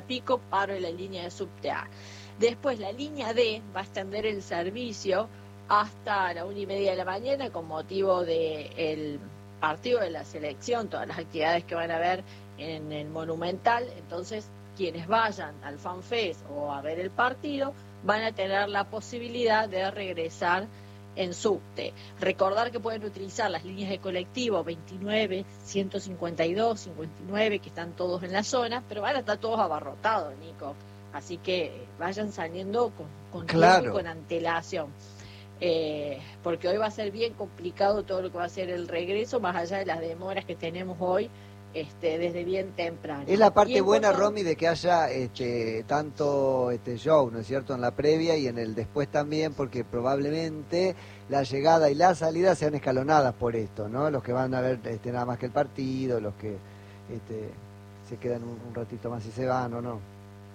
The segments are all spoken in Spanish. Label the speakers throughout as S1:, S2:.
S1: pico, paro en la línea de subte A. Después la línea D va a extender el servicio hasta la 1:30 de la mañana con motivo del partido de la selección, todas las actividades que van a haber en el Monumental. Entonces, quienes vayan al FanFest o a ver el partido van a tener la posibilidad de regresar en subte. Recordar que pueden utilizar las líneas de colectivo 29, 152, 59, que están todos en la zona, pero van a estar todos abarrotados, Nico. Así que vayan saliendo con tiempo y con antelación. Porque hoy va a ser bien complicado todo lo que va a ser el regreso, más allá de las demoras que tenemos hoy, desde bien temprano.
S2: Es la parte buena, Romy, de que haya tanto show, ¿no es cierto?, en la previa y en el después también, porque probablemente la llegada y la salida sean escalonadas por esto, ¿no? Los que van a ver nada más que el partido, los que se quedan un ratito más y se van, ¿o no?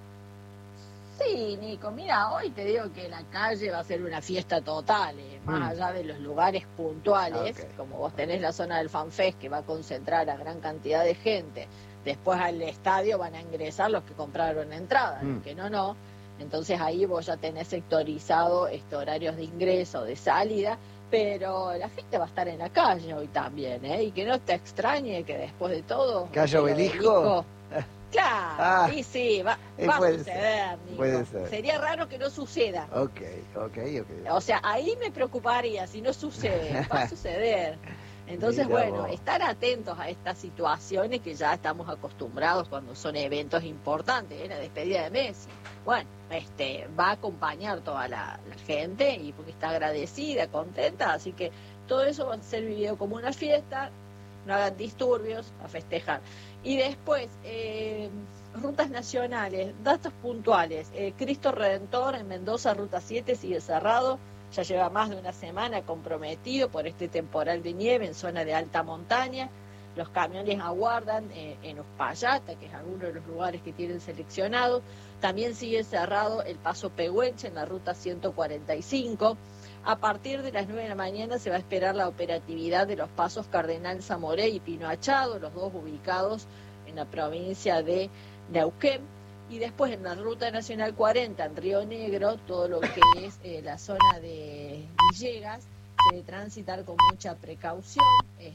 S1: Sí, Nico, mira, hoy te digo que la calle va a ser una fiesta total, más allá de los lugares puntuales, como vos tenés la zona del FanFest que va a concentrar a gran cantidad de gente, después al estadio van a ingresar los que compraron entrada, los que no, entonces ahí vos ya tenés sectorizado horarios de ingreso, de salida, pero la gente va a estar en la calle hoy también, y que no te extrañe que después de todo...
S2: ¿Que haya obelisco?
S1: Claro, y sí, va a suceder, Nico.
S2: Puede ser.
S1: Sería raro que no suceda.
S2: Ok.
S1: O sea, ahí me preocuparía si no sucede, va a suceder. Entonces, bueno, estar atentos a estas situaciones que ya estamos acostumbrados cuando son eventos importantes, la despedida de Messi. Bueno, va a acompañar toda la gente y porque está agradecida, contenta, así que todo eso va a ser vivido como una fiesta, no hagan disturbios, a festejar. Y después, rutas nacionales, datos puntuales. Cristo Redentor en Mendoza, Ruta 7, sigue cerrado. Ya lleva más de una semana comprometido por este temporal de nieve en zona de alta montaña. Los camiones aguardan en Uspallata, que es alguno de los lugares que tienen seleccionado. También sigue cerrado el Paso Pehuenche en la Ruta 145. A partir de las 9 de la mañana se va a esperar la operatividad de los pasos Cardenal Zamoré y Pino Achado, los dos ubicados en la provincia de Neuquén. Y después en la Ruta Nacional 40, en Río Negro, todo lo que es la zona de Villegas, se debe transitar con mucha precaución.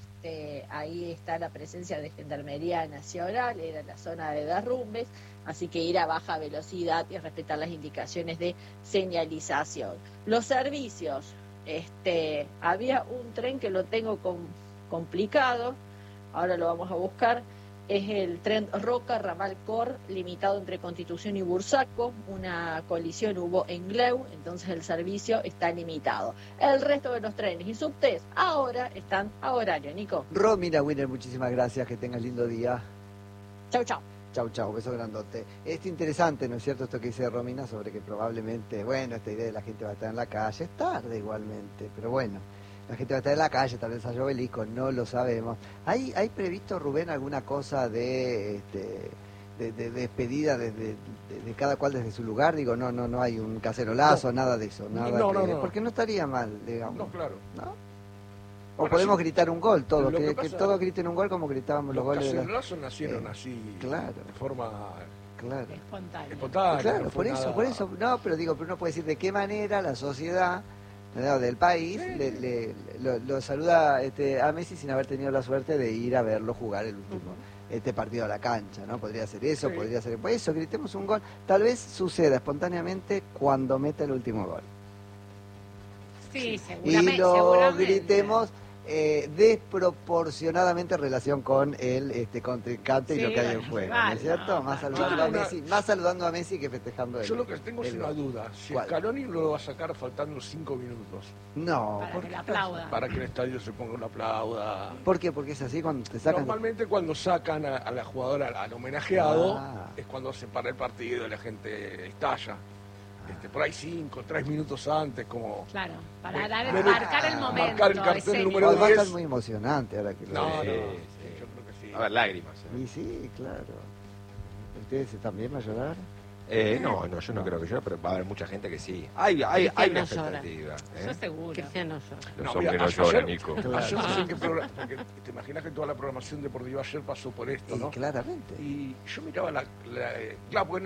S1: Ahí está la presencia de Gendarmería Nacional, era la zona de derrumbes, así que ir a baja velocidad y respetar las indicaciones de señalización. Los servicios, había un tren que lo tengo complicado, ahora lo vamos a buscar, es el tren Roca, ramal Cor, limitado entre Constitución y Bursaco. Una colisión hubo en Gleu, entonces el servicio está limitado. El resto de los trenes y subtes ahora están a horario, Nico.
S2: Romina Winner, muchísimas gracias, que tengas lindo día.
S1: Chau, chau.
S2: Chau, beso grandote. Es interesante, ¿no es cierto?, esto que dice Romina sobre que probablemente, bueno, esta idea de la gente va a estar en la calle, es tarde igualmente, pero bueno. La gente va a estar en la calle, tal vez haya obelisco, no lo sabemos. ¿Hay previsto, Rubén, alguna cosa de despedida de cada cual desde su lugar? Digo, no hay un cacerolazo, nada de eso. Nada
S3: no.
S2: Porque no estaría mal, digamos.
S3: No, claro.
S2: ¿No? O
S3: bueno,
S2: podemos gritar un gol, todos,
S3: que
S2: todos griten un gol como gritábamos los goles.
S3: Los cacerolazos nacieron así,
S2: claro,
S3: de forma...
S2: Claro.
S1: Espontánea.
S2: Claro,
S3: no
S2: por eso, no, pero uno puede decir de qué manera la sociedad del país lo saluda a Messi sin haber tenido la suerte de ir a verlo jugar el último partido a la cancha, ¿no? Podría ser eso, podría ser eso, gritemos un gol, tal vez suceda espontáneamente cuando meta el último gol.
S4: Sí, seguramente.
S2: Y lo gritemos desproporcionadamente en relación con el contrincante y lo que hay en juego, ¿no es cierto? Más saludando a Messi que festejando.
S3: Yo lo que tengo es una duda, si Scaloni no lo va a sacar faltando 5 minutos.
S2: No,
S4: para que le aplauda.
S3: Para que el estadio se ponga una aplauda.
S2: ¿Por qué? Porque es así cuando te sacan.
S3: Normalmente cuando sacan a la jugadora, al homenajeado, es cuando se para el partido y la gente estalla. Por ahí 3 minutos antes, como...
S4: Claro, para marcar el momento.
S3: Marcar el cartel número 10.
S2: Va a estar muy emocionante ahora que lo
S3: No,
S5: sí,
S3: yo creo que sí.
S5: A ver, lágrimas.
S2: Y sí, claro. ¿Ustedes también van a llorar?
S5: No, yo no creo que llore, pero va a haber mucha gente que sí. Hay una expectativa.
S4: Yo seguro.
S6: Cristiano llora.
S5: Los hombres no lloran, Nico.
S3: Ayer no sé en qué programa, porque te imaginas que toda la programación deportiva ayer pasó por esto, ¿no?
S2: Claramente.
S3: Y yo miraba claro, porque